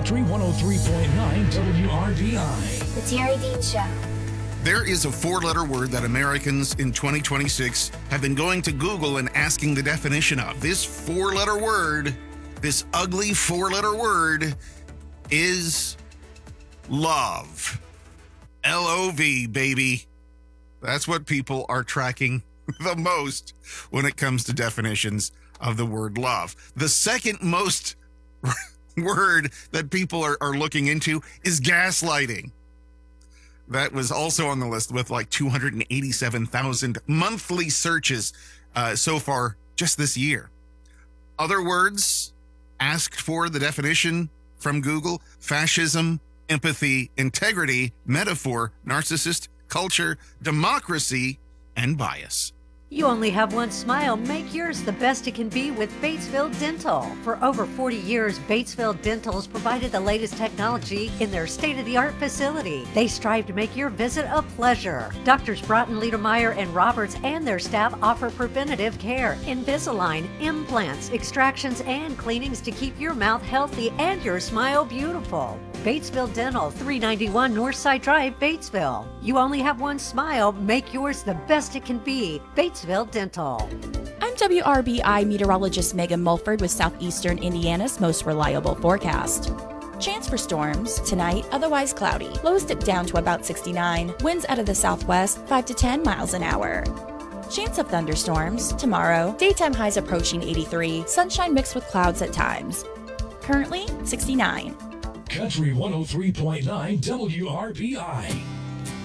Country 103.9 WRBI. The Terry Dean Show. There is a four-letter word that Americans in 2026 have been going to Google and asking the definition of. This four-letter word, this ugly four-letter word, is love. L-O-V, baby. That's what people are tracking the most when it comes to definitions of the word love. The second most word that people are looking into is gaslighting. That was also on the list with like 287,000 monthly searches so far just this year. Other words asked for the definition from Google: fascism, empathy, integrity, metaphor, narcissist, culture, democracy, and bias. You only have one smile. Make yours the best it can be with Batesville Dental. For over 40 years, Batesville Dental has provided the latest technology in their state-of-the-art facility. They strive to make your visit a pleasure. Doctors Broughton, Liedermeyer, and Roberts and their staff offer preventative care, Invisalign, implants, extractions, and cleanings to keep your mouth healthy and your smile beautiful. Batesville Dental, 391 Northside Drive, Batesville. You only have one smile. Make yours the best it can be. Batesville Dental. I'm WRBI meteorologist Megan Mulford with Southeastern Indiana's most reliable forecast. Chance for storms tonight, otherwise cloudy. Lows dip down to about 69. Winds out of the southwest, 5 to 10 miles an hour. Chance of thunderstorms tomorrow. Daytime highs approaching 83. Sunshine mixed with clouds at times. Currently 69. Country 103.9 WRBI.